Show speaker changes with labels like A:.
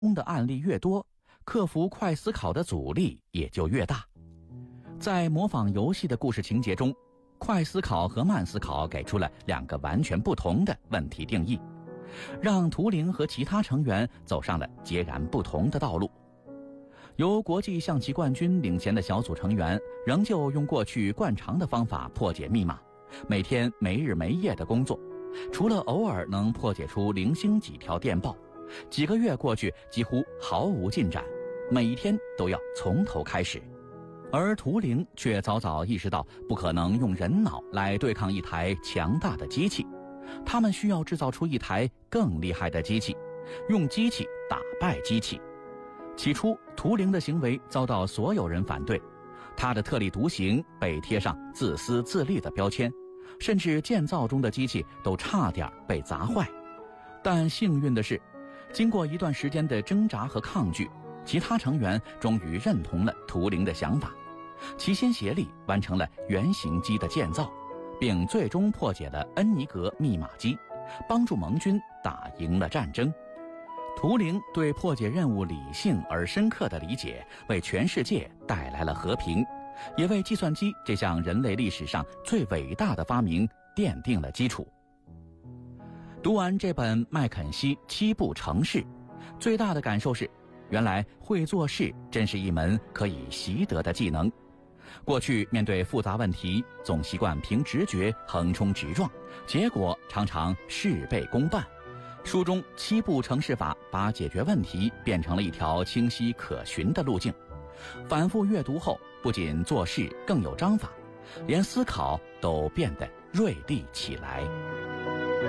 A: 的案例越多，克服快思考的阻力也就越大。在模仿游戏的故事情节中，快思考和慢思考给出了2个完全不同的问题定义，让图灵和其他成员走上了截然不同的道路。由国际象棋冠军领衔的小组成员仍旧用过去惯常的方法破解密码，每天没日没夜的工作，除了偶尔能破解出零星几条电报，几个月过去几乎毫无进展，每天都要从头开始。而图灵却早早意识到不可能用人脑来对抗一台强大的机器，他们需要制造出一台更厉害的机器，用机器打败机器。起初图灵的行为遭到所有人反对，他的特立独行被贴上自私自利的标签，甚至建造中的机器都差点被砸坏。但幸运的是，经过一段时间的挣扎和抗拒，其他成员终于认同了图灵的想法，齐心协力完成了原型机的建造，并最终破解了恩尼格密码机，帮助盟军打赢了战争。图灵对破解任务理性而深刻的理解，为全世界带来了和平，也为计算机这项人类历史上最伟大的发明奠定了基础。读完这本麦肯锡7步程式，最大的感受是，原来会做事真是一门可以习得的技能。过去面对复杂问题，总习惯凭直觉横冲直撞，结果常常事倍功半。书中7步程式法把解决问题变成了一条清晰可循的路径，反复阅读后，不仅做事更有章法，连思考都变得锐利起来。